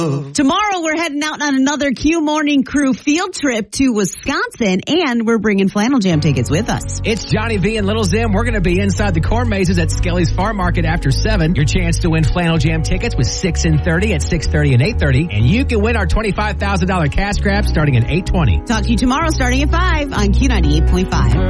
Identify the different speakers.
Speaker 1: Tomorrow, we're heading out on another Q Morning Crew field trip to Wisconsin, and we're bringing Flannel Jam tickets with us.
Speaker 2: It's Johnny V and Little Zim. We're going to be inside the corn mazes at Skelly's Farm Market after 7. Your chance to win Flannel Jam tickets with 6 and 30 at 6:30 and 8:30. And you can win our $25,000 cash grab starting at 8:20.
Speaker 1: Talk to you tomorrow starting at 5 on Q98.5.